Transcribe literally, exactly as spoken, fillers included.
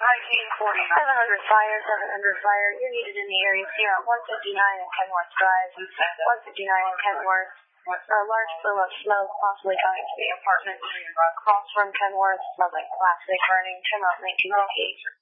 seven hundred fire, seven hundred fire. You're needed in the area here at one fifty-nine and Kenworth Drive. one fifty-nine and Kenworth. A large plume of smoke possibly coming to the apartment across from Kenworth. Smells like plastic burning. ten off nineteen fifty-eight.